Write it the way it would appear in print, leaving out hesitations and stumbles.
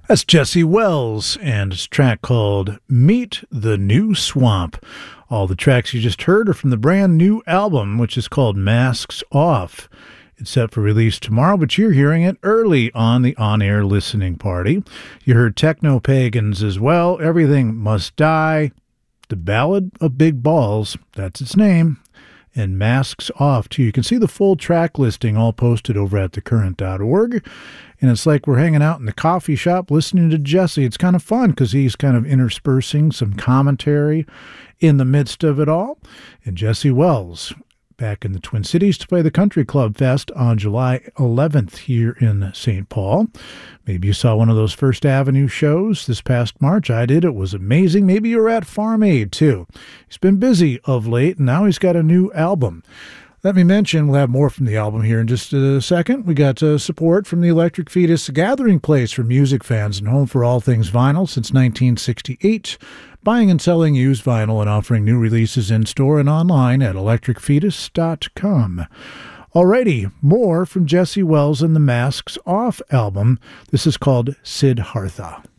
That's Jesse Wells and his track called Meet the New Swamp. All the tracks you just heard are from the brand new album, which is called Masks Off. It's set for release tomorrow, but you're hearing it early on the on-air listening party. You heard Techno Pagans as well, Everything Must Die, The Ballad of Big Balls, that's its name, and Masks Off, too. You can see the full track listing all posted over at thecurrent.org. And it's like we're hanging out in the coffee shop listening to Jesse. It's kind of fun because he's kind of interspersing some commentary in the midst of it all. And Jesse Wells back in the Twin Cities to play the Country Club Fest on July 11th here in St. Paul. Maybe you saw one of those First Avenue shows this past March. I did. It was amazing. Maybe you were at Farm Aid, too. He's been busy of late, and now he's got a new album. Let me mention, we'll have more from the album here in just a second. We got support from the Electric Fetus, a gathering place for music fans and home for all things vinyl since 1968. Buying and selling used vinyl and offering new releases in-store and online at electricfetus.com. Alrighty, more from Jesse Wells and the Masks Off album. This is called Siddhartha.